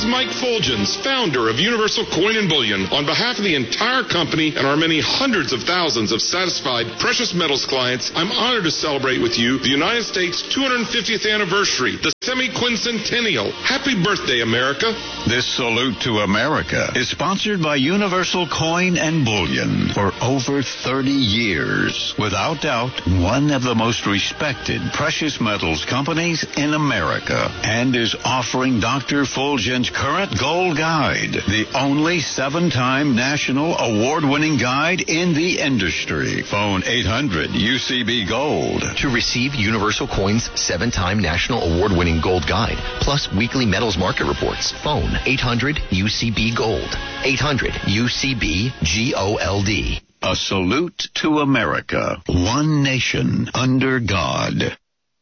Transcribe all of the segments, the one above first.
is Mike Fulgens, founder of Universal Coin and Bullion. On behalf of the entire company and our many hundreds of thousands of satisfied precious metals clients, I'm honored to celebrate with you the United States 250th anniversary, the semi-quincentennial. Happy birthday, America. This salute to America is sponsored by Universal Coin and Bullion for over 30 years. Without doubt, one of the most respected precious metals companies in America, and is offering Dr. Fulgens' current gold guide, the only 7-time national award-winning guide in the industry. Phone 800-UCB-GOLD. To receive Universal Coin's 7-time national award-winning gold guide, plus weekly metals market reports, phone 800-UCB-GOLD. 800-UCB-GOLD. A salute to America. One nation under God.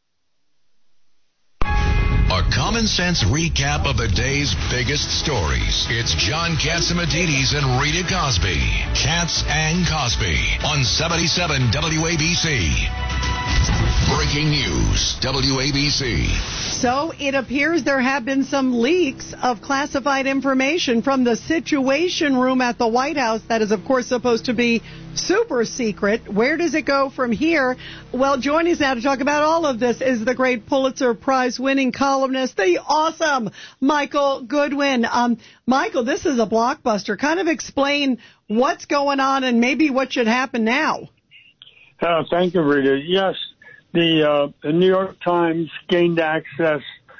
A common sense recap of the day's biggest stories. It's John Catsimatidis and Rita Cosby. Katz and Cosby on 77 WABC. Breaking news, WABC. So it appears there have been some leaks of classified information from the Situation Room at the White House that is, of course, supposed to be super secret. Where does it go from here? Well, joining us now to talk about all of this is the great Pulitzer Prize-winning columnist, the awesome Michael Goodwin. Michael, this is a blockbuster. Kind of explain what's going on and maybe what should happen now. Thank you, Rita. Yes, the New York Times gained access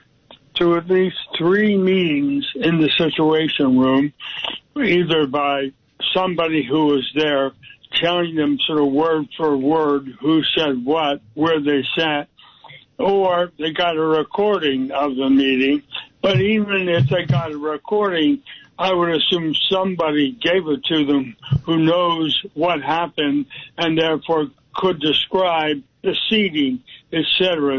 to at least 3 meetings in the Situation Room, either by somebody who was there telling them sort of word for word who said what, where they sat, or they got a recording of the meeting. But even if they got a recording, I would assume somebody gave it to them who knows what happened and therefore could describe the seating, etc.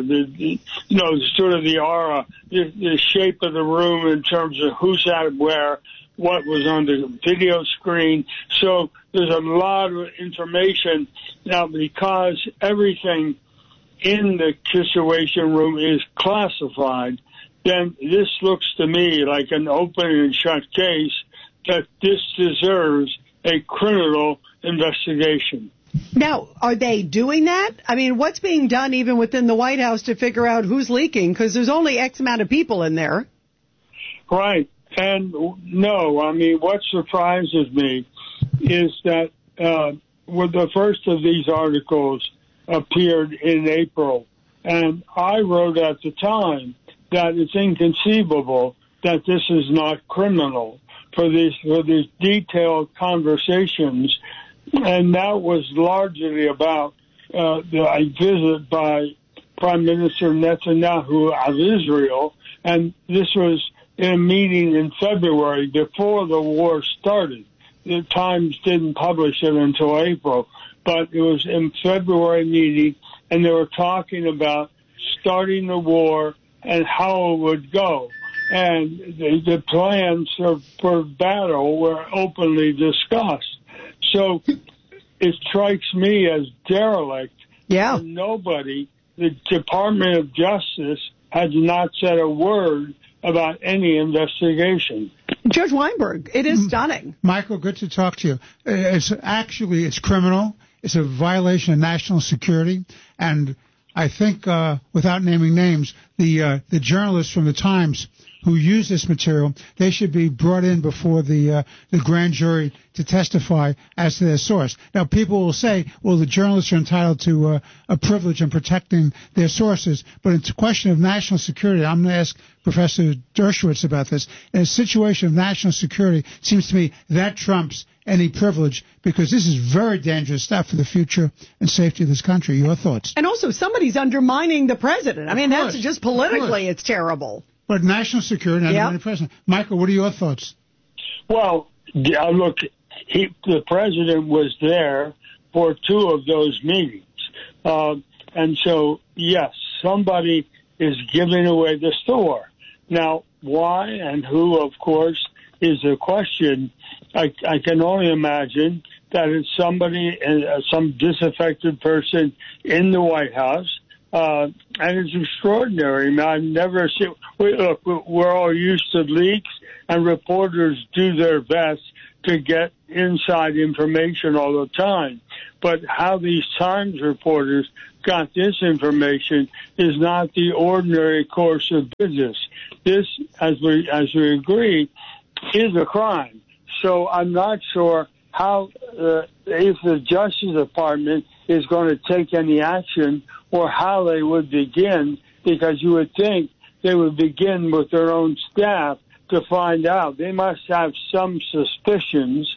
Sort of the aura, the shape of the room in terms of who sat where, what was on the video screen. So there's a lot of information now because everything in the Situation Room is classified. Then this looks to me like an open and shut case that this deserves a criminal investigation. Now, are they doing that? I mean, what's being done even within the White House to figure out who's leaking? Because there's only X amount of people in there. Right. And no, I mean, what surprises me is that with the first of these articles appeared in April, and I wrote at the time that it's inconceivable that this is not criminal for these detailed conversations. And that was largely about a visit by Prime Minister Netanyahu of Israel. And this was in a meeting in February before the war started. The Times didn't publish it until April, but it was in February meeting, and they were talking about starting the war and how it would go. And the plans for battle were openly discussed. So it strikes me as derelict. Yeah. And nobody, the Department of Justice, has not said a word about any investigation. Judge Weinberg, it is stunning. Michael, good to talk to you. It's criminal. It's a violation of national security. And I think, without naming names, the journalists from the Times who used this material, they should be brought in before the grand jury to testify as to their source. Now, people will say, well, the journalists are entitled to a privilege in protecting their sources, but it's a question of national security. I'm going to ask Professor Dershowitz about this. In a situation of national security, it seems to me that trumps any privilege, because this is very dangerous stuff for the future and safety of this country. Your thoughts? And also, somebody's undermining the president. I mean, that's just politically, it's terrible. But national security, undermining the president. Michael, what are your thoughts? Well, look, the president was there for 2 of those meetings. And so, yes, somebody is giving away the store. Now, why and who, of course, is a question. I can only imagine that it's somebody, some disaffected person in the White House And it's extraordinary. I've never seen. Look, we're all used to leaks, and reporters do their best to get inside information all the time. But how these Times reporters got this information is not the ordinary course of business. This, as we agree, is a crime. So I'm not sure how, if the Justice Department is going to take any action or how they would begin, because you would think they would begin with their own staff to find out. They must have some suspicions,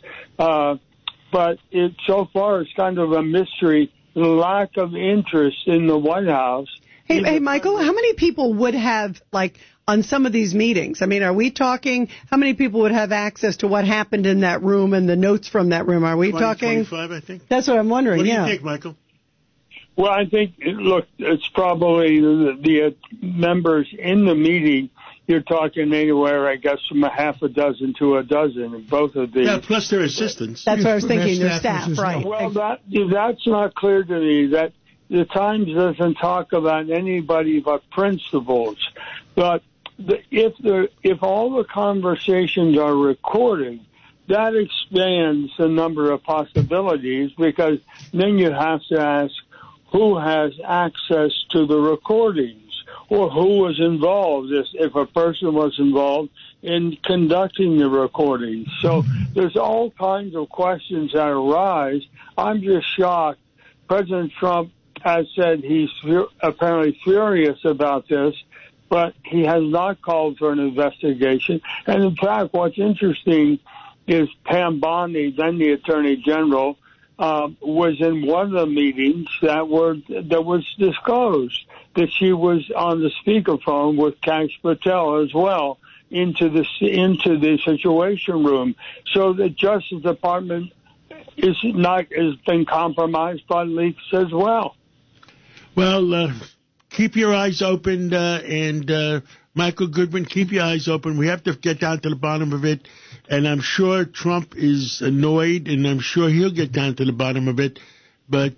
but so far it's kind of a mystery, the lack of interest in the White House. Hey, Michael, how many people would have, on some of these meetings? I mean, are we talking, how many people would have access to what happened in that room and the notes from that room? Are we talking? 25, I think. That's what I'm wondering, What do you think, Michael? Well, I think, look, it's probably the members in the meeting. You're talking anywhere, I guess, from a half a dozen to a dozen, both of these. Yeah, plus their assistants. That's what I was thinking, their staff, right. Well, that's not clear to me. That the Times doesn't talk about anybody but principals. But if all the conversations are recorded, that expands the number of possibilities, because then you have to ask who has access to the recordings or who was involved, if a person was involved in conducting the recordings. So there's all kinds of questions that arise. I'm just shocked. President Trump has said he's apparently furious about this, but he has not called for an investigation. And in fact, what's interesting is Pam Bondi, then the Attorney General, was in one of the meetings that was disclosed, that she was on the speakerphone with Kash Patel as well into the Situation Room. So the Justice Department has been compromised by leaks as well. Well, keep your eyes open, and Michael Goodwin, keep your eyes open. We have to get down to the bottom of it, and I'm sure Trump is annoyed, and I'm sure he'll get down to the bottom of it. But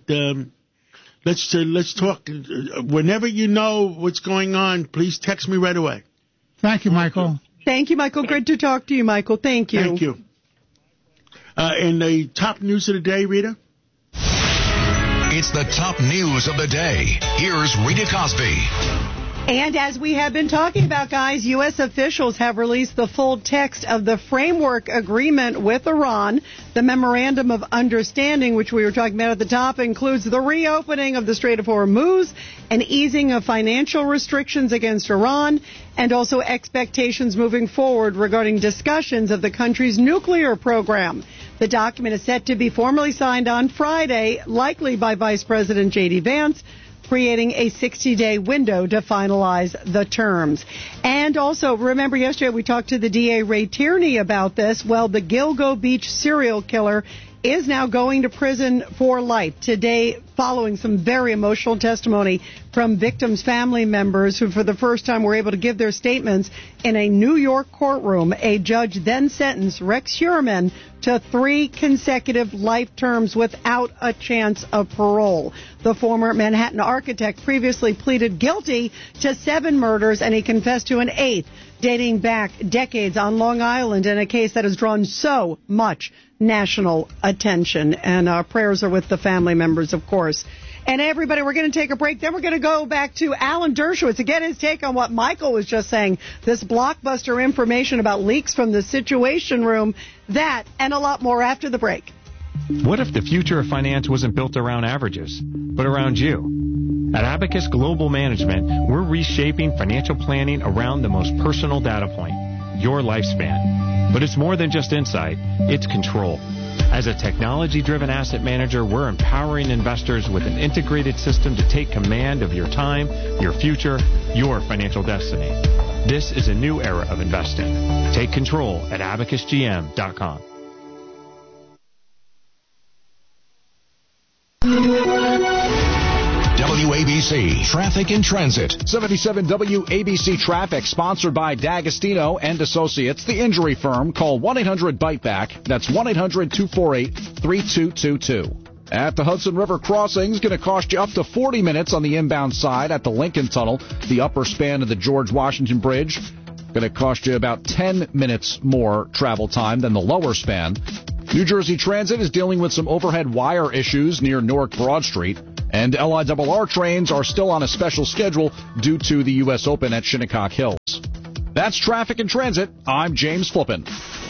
let's talk. Whenever you know what's going on, please text me right away. Thank you, Michael. Thank you, Michael. Good to talk to you, Michael. Thank you. Thank you. And the top news of the day, Rita? It's the top news of the day. Here's Rita Cosby. And as we have been talking about, guys, U.S. officials have released the full text of the framework agreement with Iran. The memorandum of understanding, which we were talking about at the top, includes the reopening of the Strait of Hormuz, an easing of financial restrictions against Iran, and also expectations moving forward regarding discussions of the country's nuclear program. The document is set to be formally signed on Friday, likely by Vice President J.D. Vance, creating a 60-day window to finalize the terms. And also, remember yesterday we talked to the DA Ray Tierney about this. Well, the Gilgo Beach serial killer is now going to prison for life today, following some very emotional testimony from victims' family members who for the first time were able to give their statements in a New York courtroom. A judge then sentenced Rex Heuermann to 3 consecutive life terms without a chance of parole. The former Manhattan architect previously pleaded guilty to 7 murders, and he confessed to an 8th, dating back decades on Long Island, in a case that has drawn so much national attention. And our prayers are with the family members, of course. And everybody, we're going to take a break. Then we're going to go back to Alan Dershowitz to get his take on what Michael was just saying, this blockbuster information about leaks from the Situation Room, that and a lot more after the break. What if the future of finance wasn't built around averages, but around you? At Abacus Global Management, we're reshaping financial planning around the most personal data point, your lifespan. But it's more than just insight, it's control. As a technology-driven asset manager, we're empowering investors with an integrated system to take command of your time, your future, your financial destiny. This is a new era of investing. Take control at abacusgm.com. WABC Traffic and Transit. 77 WABC Traffic, sponsored by D'Agostino and Associates, the injury firm. Call 1-800-BITE-BACK. That's 1-800-248-3222. At the Hudson River crossing is going to cost you up to 40 minutes on the inbound side at the Lincoln Tunnel. The upper span of the George Washington Bridge going to cost you about 10 minutes more travel time than the lower span. New Jersey Transit is dealing with some overhead wire issues near Newark Broad Street. And LIRR trains are still on a special schedule due to the U.S. Open at Shinnecock Hills. That's Traffic and Transit. I'm James Flippin.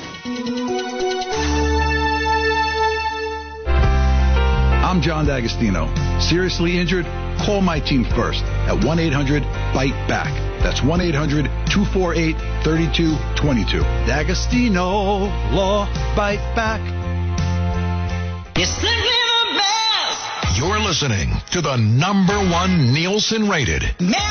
I'm John D'Agostino. Seriously injured? Call my team first at 1-800-BITE-BACK. That's 1-800-248-3222. D'Agostino Law Bite Back. It's simply the best. You're listening to the #1 Nielsen-rated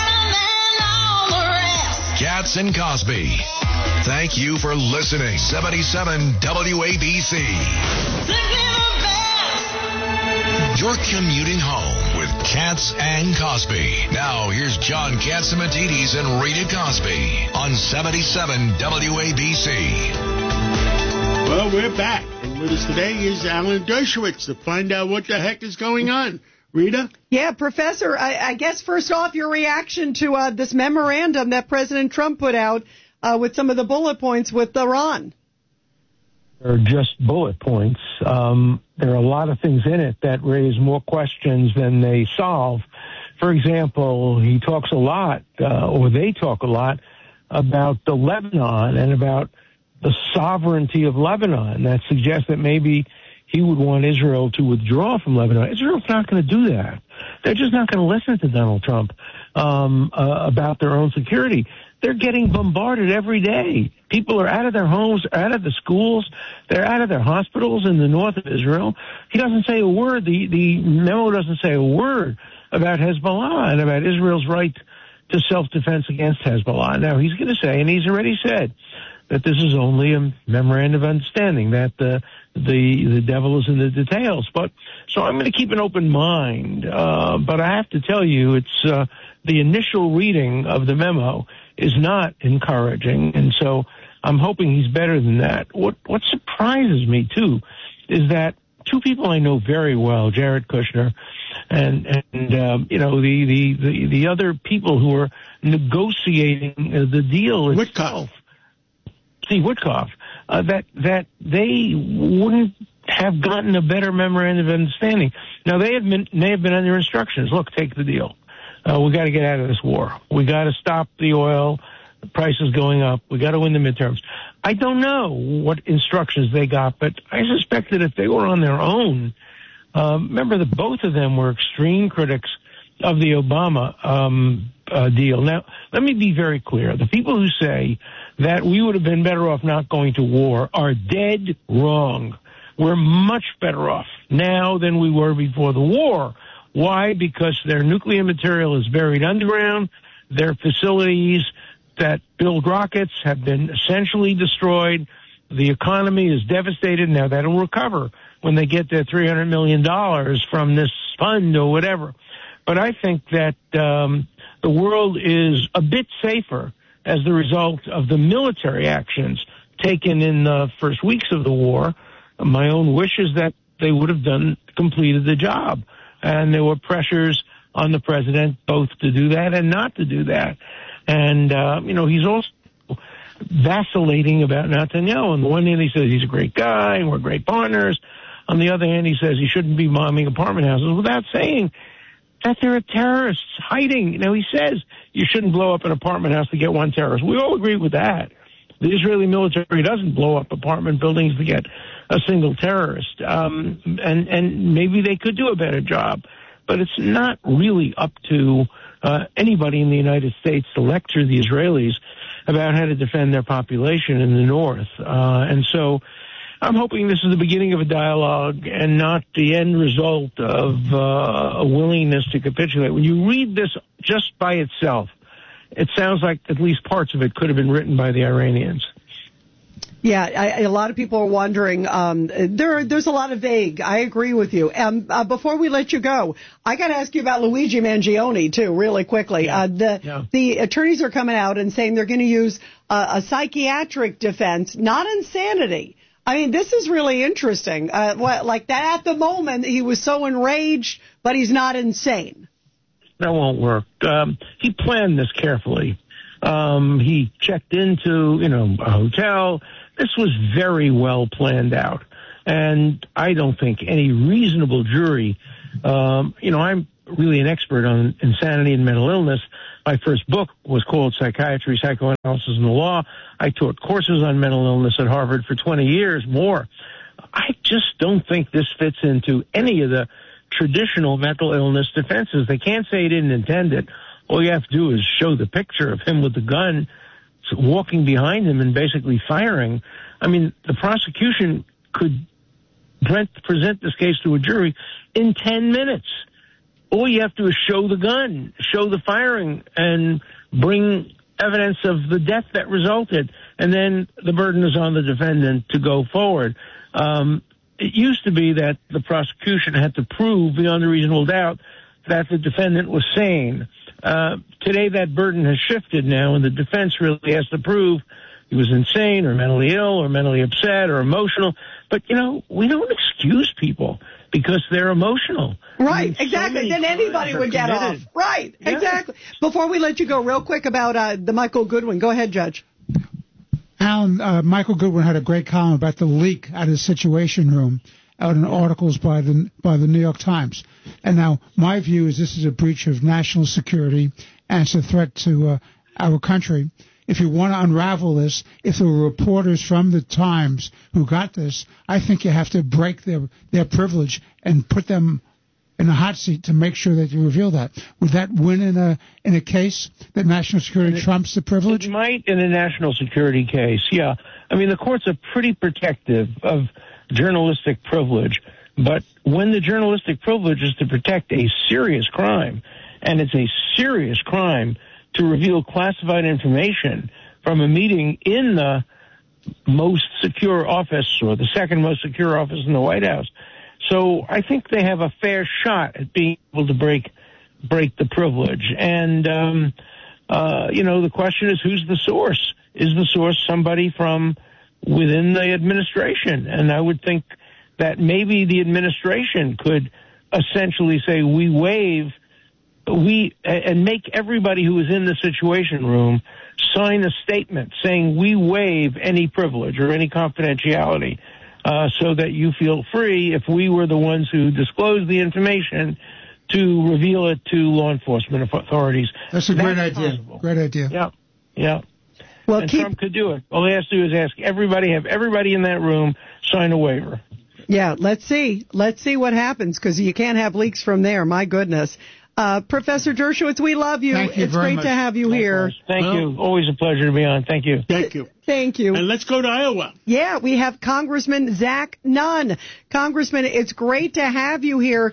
Cats and Cosby. Thank you for listening. 77 WABC. You're commuting home with Cats and Cosby. Now, here's John Catsimatidis and Rita Cosby on 77 WABC. Well, we're back. And with us today is Alan Dershowitz to find out what the heck is going on. Rita? Yeah, Professor, I guess first off, your reaction to this memorandum that President Trump put out with some of the bullet points with Iran. They're just bullet points. There are a lot of things in it that raise more questions than they solve. For example, he talks a lot, or they talk a lot, about the Lebanon and about the sovereignty of Lebanon. That suggests that maybe he would want Israel to withdraw from Lebanon. Israel's not going to do that. They're just not going to listen to Donald Trump about their own security. They're getting bombarded every day. People are out of their homes, out of the schools. They're out of their hospitals in the north of Israel. He doesn't say a word. The memo doesn't say a word about Hezbollah and about Israel's right to self-defense against Hezbollah. Now, he's going to say, and he's already said, that this is only a memorandum of understanding, that the devil is in the details. But so I'm going to keep an open mind. But I have to tell you, it's the initial reading of the memo is not encouraging, and so I'm hoping he's better than that. What surprises me too is that two people I know very well, Jared Kushner and you know the other people who are negotiating the deal itself. Steve Witkoff, that they wouldn't have gotten a better memorandum of understanding. Now, they have been under instructions. Look, take the deal. We got to get out of this war. We got to stop the oil. The price is going up. We got to win the midterms. I don't know what instructions they got, but I suspect that if they were on their own, remember that both of them were extreme critics of the Obama deal. Now, let me be very clear. The people who say that we would have been better off not going to war are dead wrong. We're much better off now than we were before the war. Why? Because their nuclear material is buried underground. Their facilities that build rockets have been essentially destroyed. The economy is devastated. Now, that'll recover when they get their $300 million from this fund or whatever. But I think that the world is a bit safer as the result of the military actions taken in the first weeks of the war. My own wish is that they would have completed the job. And there were pressures on the president both to do that and not to do that. And, he's also vacillating about Netanyahu. On the one hand, he says he's a great guy and we're great partners. On the other hand, he says he shouldn't be bombing apartment houses without saying that there are terrorists hiding. He says you shouldn't blow up an apartment house to get one terrorist. We all agree with that. The Israeli military doesn't blow up apartment buildings to get a single terrorist. And maybe they could do a better job. But it's not really up to anybody in the United States to lecture the Israelis about how to defend their population in the north. And so I'm hoping this is the beginning of a dialogue and not the end result of a willingness to capitulate. When you read this just by itself, it sounds like at least parts of it could have been written by the Iranians. Yeah, a lot of people are wondering. There's a lot of vague. I agree with you. Before we let you go, I got to ask you about Luigi Mangione, too, really quickly. The attorneys are coming out and saying they're going to use a psychiatric defense, not insanity. I mean, this is really interesting. Like that at the moment, he was so enraged, but he's not insane. That won't work. He planned this carefully. He checked into, a hotel. This was very well planned out. And I don't think any reasonable jury, I'm really an expert on insanity and mental illness. My first book was called Psychiatry, Psychoanalysis, and the Law. I taught courses on mental illness at Harvard for 20 years, more. I just don't think this fits into any of the traditional mental illness defenses. They can't say he didn't intend it. All you have to do is show the picture of him with the gun, walking behind him and basically firing. I mean, the prosecution could present this case to a jury in 10 minutes. All you have to do is show the gun, show the firing, and bring evidence of the death that resulted. And then the burden is on the defendant to go forward. It used to be that the prosecution had to prove beyond a reasonable doubt that the defendant was sane. Today that burden has shifted now, and the defense really has to prove he was insane or mentally ill or mentally upset or emotional. But, we don't excuse people because they're emotional. Right, exactly. Then anybody would get off. Right, yeah. Exactly. Before we let you go, real quick about the Michael Goodwin. Go ahead, Judge. Alan, Michael Goodwin had a great column about the leak at his Situation Room out in articles by the New York Times. And now my view is this is a breach of national security and it's a threat to our country. If you want to unravel this, if there were reporters from the Times who got this, I think you have to break their privilege and put them in a hot seat to make sure that you reveal that. Would that win in a case that national security trumps the privilege? It might in a national security case, yeah. I mean, the courts are pretty protective of journalistic privilege, but when the journalistic privilege is to protect a serious crime, and it's a serious crime to reveal classified information from a meeting in the most secure office or the second most secure office in the White House. So I think they have a fair shot at being able to break the privilege. And, the question is, who's the source? Is the source somebody from within the administration? And I would think that maybe the administration could essentially say, and make everybody who is in the Situation Room sign a statement saying we waive any privilege or any confidentiality so that you feel free, if we were the ones who disclosed the information, to reveal it to law enforcement authorities. That's a great idea. Possible. Great idea. Yeah. Well, Trump could do it. All he has to do is have everybody in that room sign a waiver. Yeah, let's see. Let's see what happens, because you can't have leaks from there. My goodness. Professor Dershowitz, we love you. Thank you it's great much. to have you here. Thank you. Always a pleasure to be on. Thank you. Thank you. Thank you. And let's go to Iowa. Yeah, we have Congressman Zach Nunn. Congressman, it's great to have you here.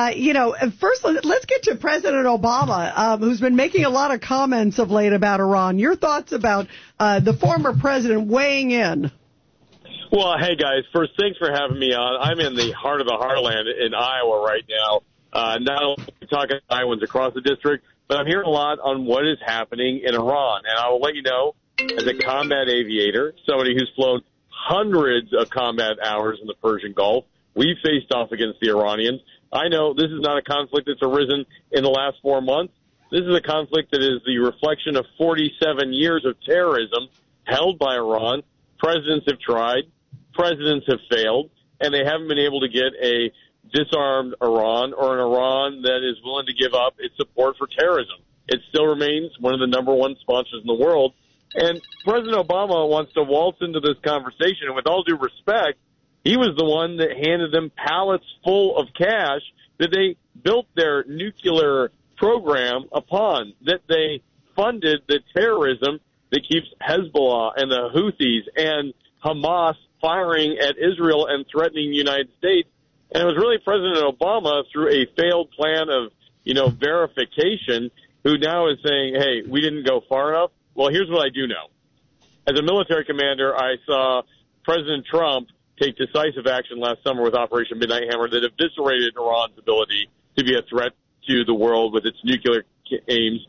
First, let's get to President Obama, who's been making a lot of comments of late about Iran. Your thoughts about the former president weighing in? Well, hey, guys. First, thanks for having me on. I'm in the heart of the heartland in Iowa right now. Not only talking to Iowans across the district, but I'm hearing a lot on what is happening in Iran. And I will let you know, as a combat aviator, somebody who's flown hundreds of combat hours in the Persian Gulf, we faced off against the Iranians. I know this is not a conflict that's arisen in the last 4 months. This is a conflict that is the reflection of 47 years of terrorism held by Iran. Presidents have tried, presidents have failed, and they haven't been able to get a disarmed Iran or an Iran that is willing to give up its support for terrorism. It still remains one of the number one sponsors in the world. And President Obama wants to waltz into this conversation. And with all due respect, he was the one that handed them pallets full of cash that they built their nuclear program upon, that they funded the terrorism that keeps Hezbollah and the Houthis and Hamas firing at Israel and threatening the United States. And it was really President Obama, through a failed plan of, verification, who now is saying, hey, we didn't go far enough. Well, here's what I do know. As a military commander, I saw President Trump take decisive action last summer with Operation Midnight Hammer that eviscerated Iran's ability to be a threat to the world with its nuclear aims.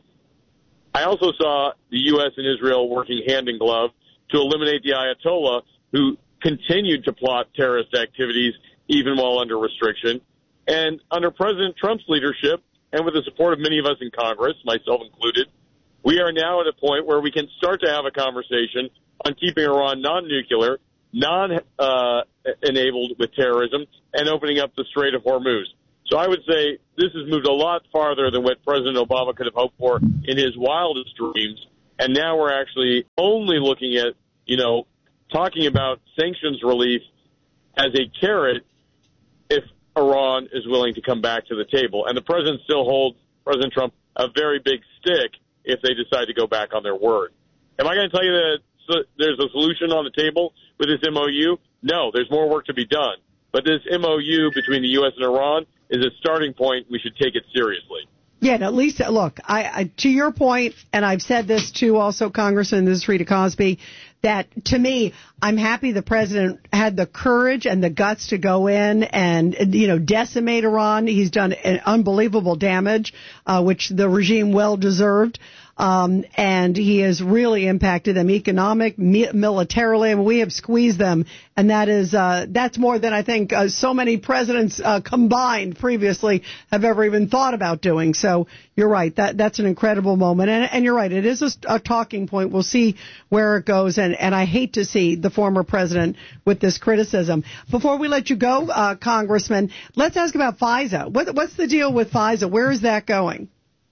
I also saw the U.S. and Israel working hand in glove to eliminate the Ayatollah, who continued to plot terrorist activities even while under restriction. And under President Trump's leadership, and with the support of many of us in Congress, myself included, we are now at a point where we can start to have a conversation on keeping Iran non-nuclear, non-enabled with terrorism, and opening up the Strait of Hormuz. So I would say this has moved a lot farther than what President Obama could have hoped for in his wildest dreams. And now we're actually only looking at, talking about sanctions relief as a carrot if Iran is willing to come back to the table. And the president still holds, President Trump, a very big stick if they decide to go back on their word. Am I going to tell you that there's a solution on the table with this MOU? No, there's more work to be done. But this MOU between the U.S. and Iran is a starting point. We should take it seriously. Yeah, and at least, look, I to your point, and I've said this to also Congressman, this is Rita Cosby, that to me, I'm happy the president had the courage and the guts to go in and, decimate Iran. He's done an unbelievable damage, which the regime well deserved. And he has really impacted them militarily. I mean, we have squeezed them, and that's more than I think so many presidents combined previously have ever even thought about doing. So you're right. That's an incredible moment, and you're right. It is a talking point. We'll see where it goes, and I hate to see the former president with this criticism. Before we let you go, Congressman, let's ask about FISA. What's the deal with FISA? Where is that going?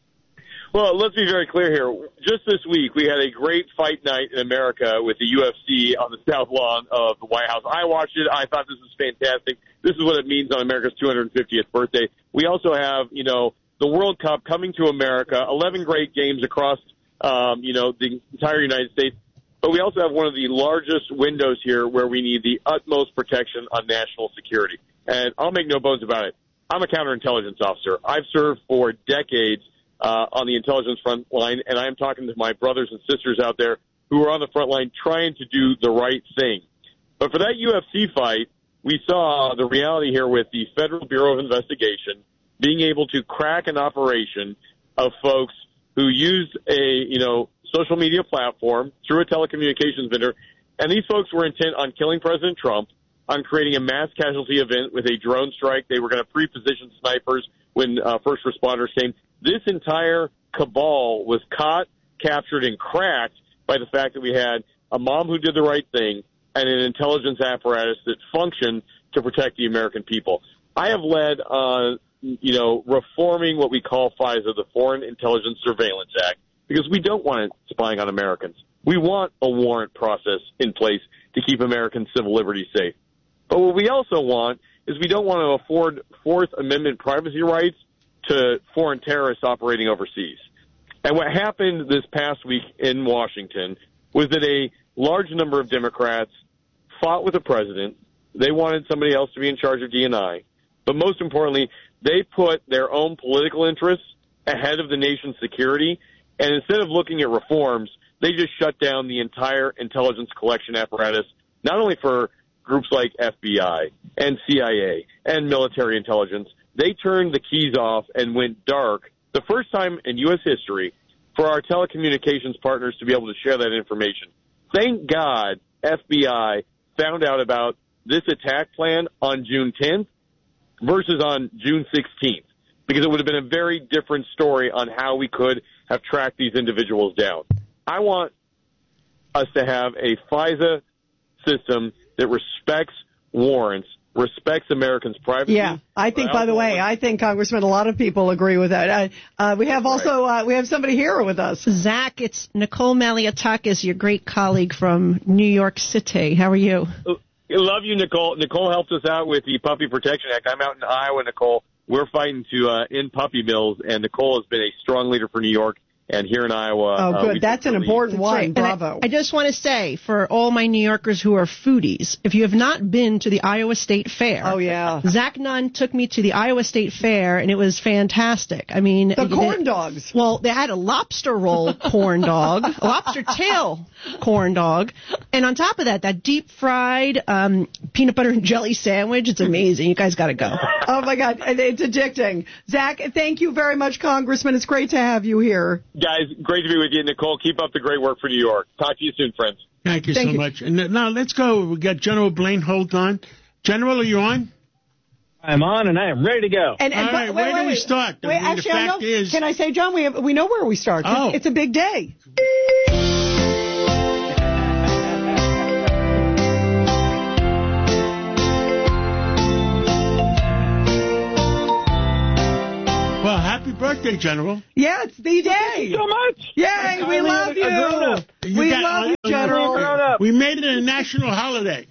Well, let's be very clear here. Just this week, we had a great fight night in America with the UFC on the South Lawn of the White House. I watched it. I thought this was fantastic. This is what it means on America's 250th birthday. We also have, the World Cup coming to America, 11 great games across, the entire United States. But we also have one of the largest windows here where we need the utmost protection on national security. And I'll make no bones about it. I'm a counterintelligence officer. I've served for decades on the intelligence front line, and I am talking to my brothers and sisters out there who are on the front line trying to do the right thing. But for that UFC fight, we saw the reality here with the Federal Bureau of Investigation being able to crack an operation of folks who used a, social media platform through a telecommunications vendor, and these folks were intent on killing President Trump, on creating a mass casualty event with a drone strike. They were going to pre-position snipers when first responders came. This entire cabal was caught, captured, and cracked by the fact that we had a mom who did the right thing and an intelligence apparatus that functioned to protect the American people. I have led on, reforming what we call FISA, the Foreign Intelligence Surveillance Act, because we don't want it spying on Americans. We want a warrant process in place to keep American civil liberties safe. But what we also want is we don't want to afford Fourth Amendment privacy rights to foreign terrorists operating overseas. And what happened this past week in Washington was that a large number of Democrats fought with the president. They wanted somebody else to be in charge of DNI. But most importantly, they put their own political interests ahead of the nation's security. And instead of looking at reforms, they just shut down the entire intelligence collection apparatus, not only for groups like FBI and CIA and military intelligence. They turned the keys off and went dark, the first time in U.S. history, for our telecommunications partners to be able to share that information. Thank God FBI found out about this attack plan on June 10th versus on June 16th, because it would have been a very different story on how we could have tracked these individuals down. I want us to have a FISA system that respects warrants, respects Americans' privacy. Yeah, I think, by the way, Congressman, a lot of people agree with that. We have also, we have somebody here with us. Zach, it's Nicole Maliotakis, your great colleague from New York City. How are you? I love you, Nicole. Nicole helped us out with the Puppy Protection Act. I'm out in Iowa, Nicole. We're fighting to end puppy mills, and Nicole has been a strong leader for New York. And here in Iowa... Oh, good. That's an important one. Right. Bravo. I just want to say, for all my New Yorkers who are foodies, if you have not been to the Iowa State Fair... Oh, yeah. Zach Nunn took me to the Iowa State Fair, and it was fantastic. I mean... The corn dogs. Well, they had a lobster roll corn dog, a lobster tail corn dog, and on top of that, that deep-fried peanut butter and jelly sandwich. It's amazing. You guys got to go. Oh, my God. It's addicting. Zach, thank you very much, Congressman. It's great to have you here. Guys, great to be with you, Nicole. Keep up the great work for New York. Talk to you soon, friends. Thank you so much. And now let's go. We got General Blaine Holt on. General, are you on? I'm on, and I am ready to go. All right, where do we start? Actually, the fact is, can I say, John, we know where we start. Oh. It's a big day. Well, happy birthday, General. Yeah, it's the day. Thank you so much. Yay, we love you. We love you, General. We made it a national holiday.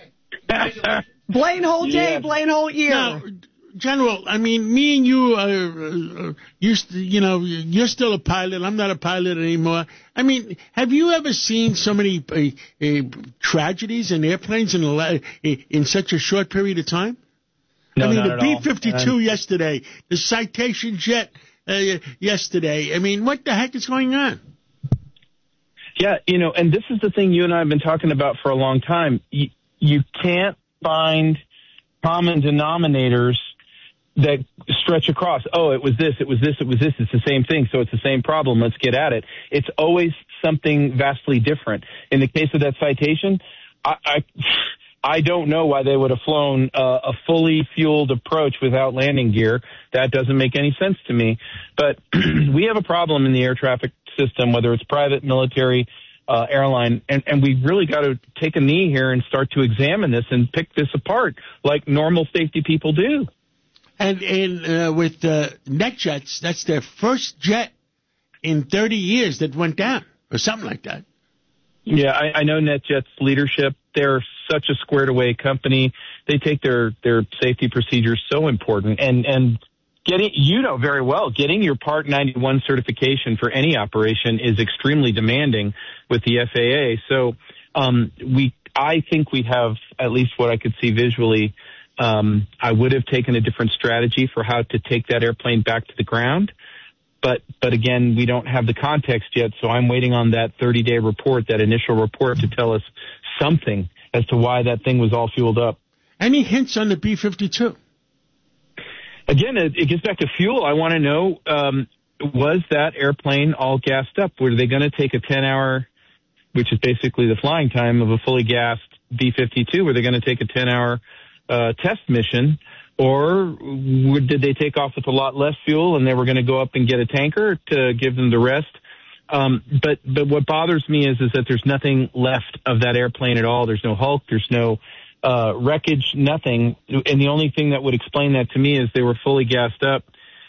Blaine Holt Day, Blaine Holt year. Now, General, I mean, me and you, you're still a pilot. I'm not a pilot anymore. I mean, have you ever seen so many tragedies in airplanes in such a short period of time? No, I mean, not the at all. B-52 yesterday, the Citation jet yesterday. I mean, what the heck is going on? Yeah, and this is the thing you and I have been talking about for a long time. You can't find common denominators that stretch across. Oh, it was this, it was this, it was this. It's the same thing, so it's the same problem. Let's get at it. It's always something vastly different. In the case of that Citation, I don't know why they would have flown a fully fueled approach without landing gear. That doesn't make any sense to me. But we have a problem in the air traffic system, whether it's private, military, airline, and we really got to take a knee here and start to examine this and pick this apart like normal safety people do. And with NetJets, that's their first jet in 30 years that went down, or something like that. Yeah, I know NetJet's leadership. They're such a squared-away company. They take their safety procedures so important. And getting, very well, getting your Part 91 certification for any operation is extremely demanding with the FAA. So I think we have at least what I could see visually. I would have taken a different strategy for how to take that airplane back to the ground. But again, we don't have the context yet, so I'm waiting on that 30-day report, that initial report, to tell us something as to why that thing was all fueled up. Any hints on the B-52? Again, it gets back to fuel. I want to know, was that airplane all gassed up? Were they going to take a 10-hour, which is basically the flying time of a fully gassed B-52, were they going to take a 10-hour test mission? Or did they take off with a lot less fuel and they were going to go up and get a tanker to give them the rest? But what bothers me is that there's nothing left of that airplane at all. There's no hulk. There's no wreckage, nothing. And the only thing that would explain that to me is they were fully gassed up.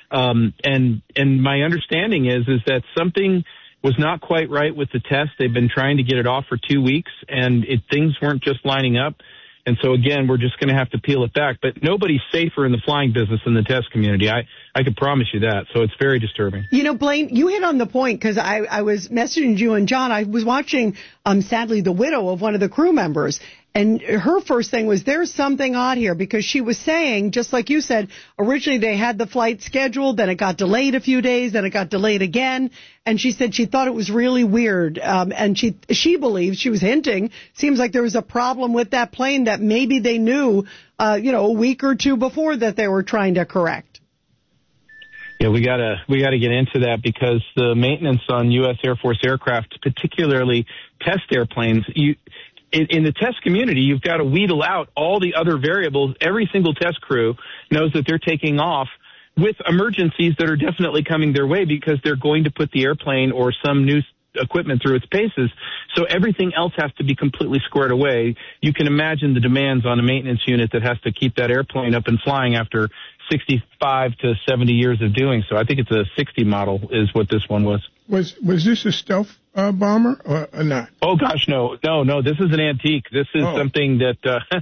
And my understanding is that something was not quite right with the test. They've been trying to get it off for 2 weeks, and things weren't just lining up. And so, again, we're just going to have to peel it back. But nobody's safer in the flying business than the test community. I can promise you that. So it's very disturbing. Blaine, you hit on the point because I was messaging you and John. I was watching, sadly, the widow of one of the crew members. And her first thing was, there's something odd here, because she was saying, just like you said, originally they had the flight scheduled, then it got delayed a few days, then it got delayed again. And she said she thought it was really weird. And she believes, she was hinting, seems like there was a problem with that plane that maybe they knew, a week or two before that they were trying to correct. Yeah, we gotta get into that, because the maintenance on U.S. Air Force aircraft, particularly test airplanes, in the test community, you've got to wheedle out all the other variables. Every single test crew knows that they're taking off with emergencies that are definitely coming their way, because they're going to put the airplane or some new equipment through its paces. So everything else has to be completely squared away. You can imagine the demands on a maintenance unit that has to keep that airplane up and flying after 65 to 70 years of doing so. I think it's a 60 model is what this one was. Was this a stealth bomber or not? Oh gosh, no. This is an antique. This is something that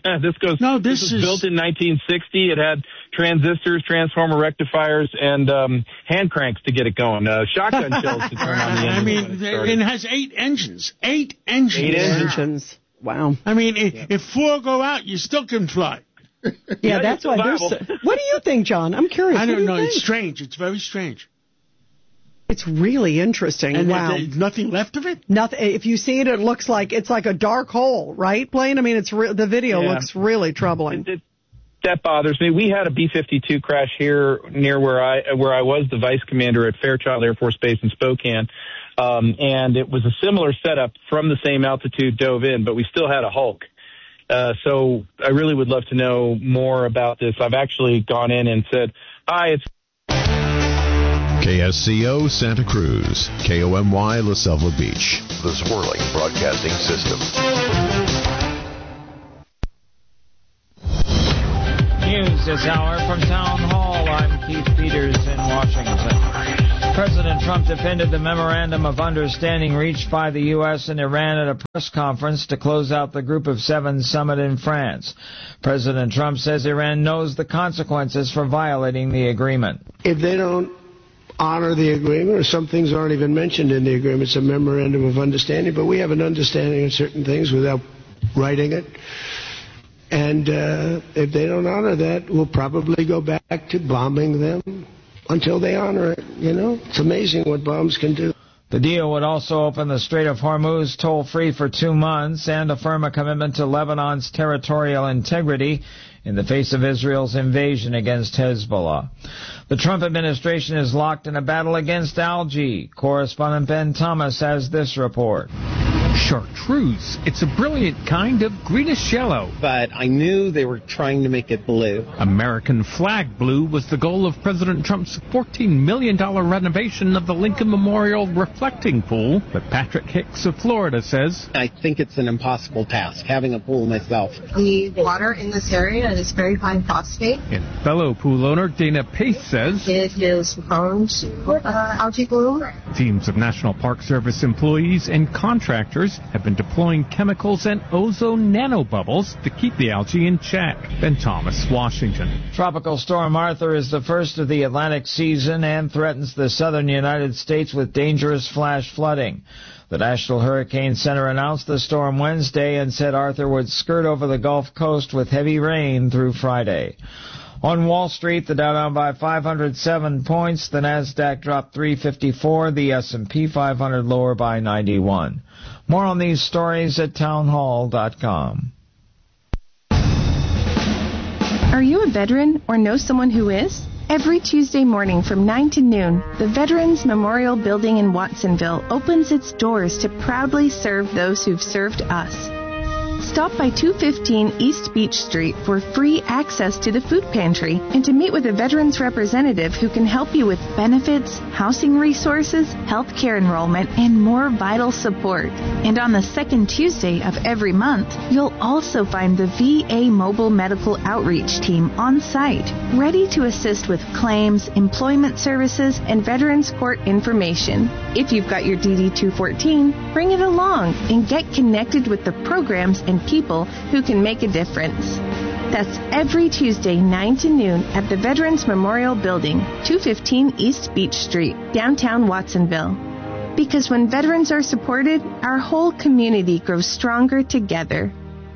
this is built in 1960. It had transistors, transformer rectifiers, and hand cranks to get it going. Shotgun shells to turn on the engine. It has 8 engines. 8 engines. 8 engines. Wow. I mean, if 4 go out, you still can fly. Yeah, that's why there's. What do you think, John? I'm curious. I don't know. Think? It's strange. It's very strange. It's really interesting. And wow. There's nothing left of it? Nothing. If you see it, it looks like it's like a dark hole, right, Blaine? I mean, the video looks really troubling. That bothers me. We had a B-52 crash here near where I was the vice commander at Fairchild Air Force Base in Spokane. And it was a similar setup from the same altitude, dove in, but we still had a Hulk. So I really would love to know more about this. I've actually gone in and said, hi, it's KSCO Santa Cruz, KOMY La Selva Beach. The Swirling Broadcasting System. News this hour from Town Hall. I'm Keith Peters in Washington. President Trump defended the memorandum of understanding reached by the U.S. and Iran at a press conference to close out the Group of Seven summit in France. President Trump says Iran knows the consequences for violating the agreement. If they don't honor the agreement, or some things aren't even mentioned in the agreement, it's a memorandum of understanding, but we have an understanding of certain things without writing it. And if they don't honor that, we'll probably go back to bombing them until they honor it. You know, it's amazing what bombs can do. The deal would also open the Strait of Hormuz toll-free for 2 months and affirm a commitment to Lebanon's territorial integrity in the face of Israel's invasion against Hezbollah. The Trump administration is locked in a battle against algae. Correspondent Ben Thomas has this report. Chartreuse. It's a brilliant kind of greenish yellow. But I knew they were trying to make it blue. American flag blue was the goal of President Trump's $14 million renovation of the Lincoln Memorial reflecting pool. But Patrick Hicks of Florida says, I think it's an impossible task, having a pool myself. The water in this area is very high phosphate. And fellow pool owner Dana Pace says, it is prone to algae bloom. Teams of National Park Service employees and contractors have been deploying chemicals and ozone nanobubbles to keep the algae in check. Ben Thomas, Washington. Tropical Storm Arthur is the first of the Atlantic season and threatens the southern United States with dangerous flash flooding. The National Hurricane Center announced the storm Wednesday and said Arthur would skirt over the Gulf Coast with heavy rain through Friday. On Wall Street, the Dow down by 507 points, the Nasdaq dropped 354, the S&P 500 lower by 91. More on these stories at townhall.com. Are you a veteran or know someone who is? Every Tuesday morning from 9 to noon, the Veterans Memorial Building in Watsonville opens its doors to proudly serve those who've served us. Stop by 215 East Beach Street for free access to the food pantry and to meet with a veterans representative who can help you with benefits, housing resources, health care enrollment, and more vital support. And on the second Tuesday of every month, you'll also find the VA Mobile Medical Outreach Team on site, ready to assist with claims, employment services, and Veterans Court information. If you've got your DD-214, bring it along and get connected with the programs and people who can make a difference. That's every Tuesday, 9 to noon at the Veterans Memorial Building, 215 East Beach Street, downtown Watsonville. Because when veterans are supported, our whole community grows stronger together.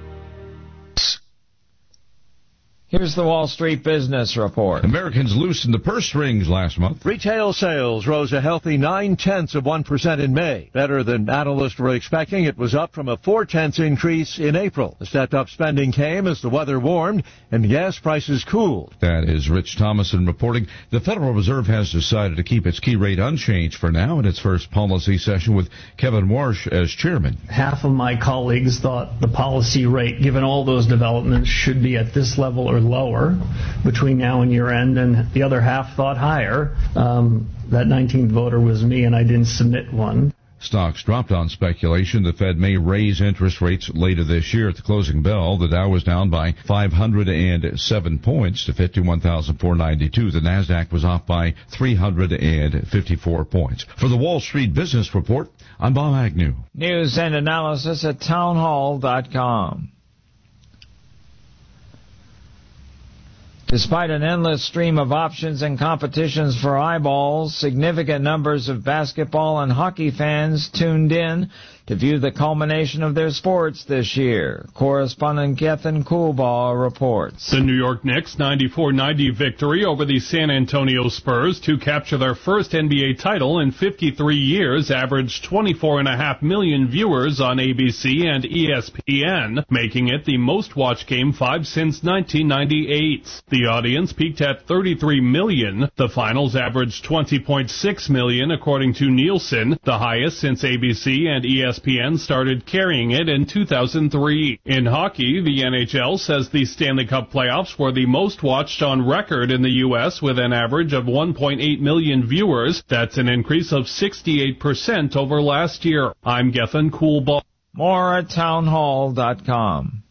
Here's the Wall Street Business Report. Americans loosened the purse strings last month. Retail sales rose a healthy 0.9% in May. Better than analysts were expecting. It was up from a 0.4 increase in April. The stepped-up spending came as the weather warmed and gas prices cooled. That is Rich Thomason reporting. The Federal Reserve has decided to keep its key rate unchanged for now in its first policy session with Kevin Warsh as chairman. Half of my colleagues thought the policy rate, given all those developments, should be at this level or lower between now and year end, and the other half thought higher. That 19th voter was me, and I didn't submit one. Stocks dropped on speculation the Fed may raise interest rates later this year. At the closing bell, the Dow was down by 507 points to 51,492. The Nasdaq was off by 354 points. For the Wall Street Business Report, I'm Bob Agnew. News and analysis at townhall.com. Despite an endless stream of options and competitions for eyeballs, significant numbers of basketball and hockey fans tuned in to view the culmination of their sports this year. Correspondent Gethin Coolbaugh reports. The New York Knicks' 94-90 victory over the San Antonio Spurs to capture their first NBA title in 53 years averaged 24.5 million viewers on ABC and ESPN, making it the most-watched Game 5 since 1998. The audience peaked at 33 million. The finals averaged 20.6 million, according to Nielsen, the highest since ABC and ESPN started carrying it in 2003. In hockey, the NHL says the Stanley Cup playoffs were the most watched on record in the U.S. with an average of 1.8 million viewers. That's an increase of 68% over last year. I'm Gethin Coolbaugh. More at townhall.com.